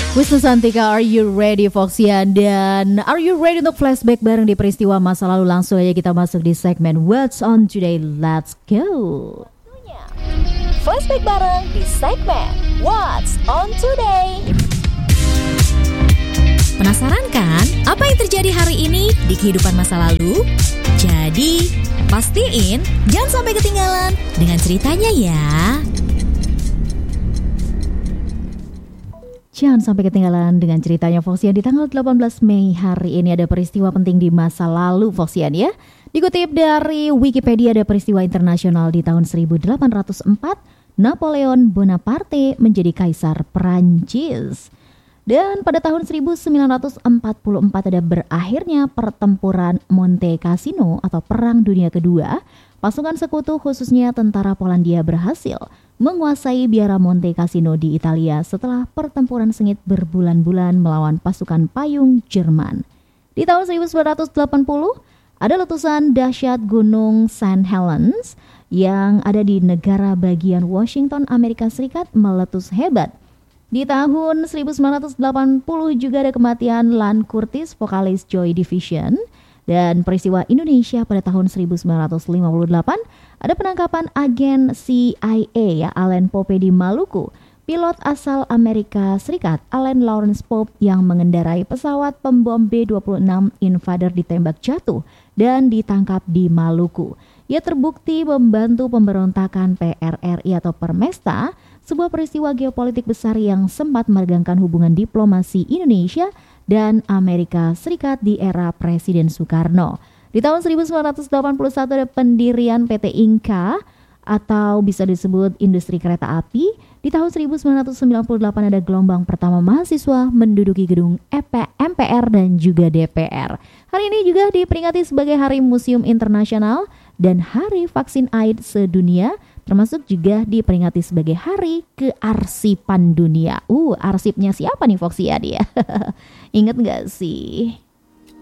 Wisnu Santika, are you ready Foxian? Dan are you ready untuk flashback bareng di peristiwa masa lalu? Langsung aja kita masuk di segmen What's on Today, let's go. Flashback bareng di segmen What's on Today. Penasaran kan apa yang terjadi hari ini di kehidupan masa lalu? Jadi pastiin jangan sampai ketinggalan dengan ceritanya ya. Jangan sampai ketinggalan dengan ceritanya Foxian. Di tanggal 18 Mei hari ini ada peristiwa penting di masa lalu Foxian ya. Dikutip dari Wikipedia, ada peristiwa internasional di tahun 1804, Napoleon Bonaparte menjadi kaisar Perancis. Dan pada tahun 1944 ada berakhirnya pertempuran Monte Cassino atau Perang Dunia Kedua. Pasukan sekutu khususnya tentara Polandia berhasil menguasai Biara Monte Cassino di Italia setelah pertempuran sengit berbulan-bulan melawan pasukan payung Jerman. Di tahun 1980 ada letusan dahsyat Gunung St. Helens yang ada di negara bagian Washington, Amerika Serikat meletus hebat. Di tahun 1980 juga ada kematian Lan Curtis, vokalis Joy Division. Dan peristiwa Indonesia pada tahun 1958 ada penangkapan agen CIA ya, Allen Pope di Maluku. Pilot asal Amerika Serikat Allen Lawrence Pope yang mengendarai pesawat pembom B-26 Invader ditembak jatuh dan ditangkap di Maluku. Ia terbukti membantu pemberontakan PRRI atau Permesta, sebuah peristiwa geopolitik besar yang sempat meregangkan hubungan diplomasi Indonesia dan Amerika Serikat di era Presiden Soekarno. Di tahun 1981 ada pendirian PT Inka atau bisa disebut industri kereta api. Di tahun 1998 ada gelombang pertama mahasiswa menduduki gedung MPR dan juga DPR. Hari ini juga diperingati sebagai Hari Museum Internasional dan Hari Vaksin AIDS sedunia, termasuk juga diperingati sebagai Hari Kearsipan Dunia. Arsipnya siapa nih Foxia dia? Ingat gak sih?